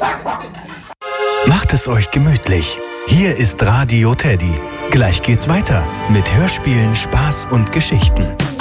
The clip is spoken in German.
Macht es euch gemütlich. Hier ist Radio Teddy. Gleich geht's weiter mit Hörspielen, Spaß und Geschichten.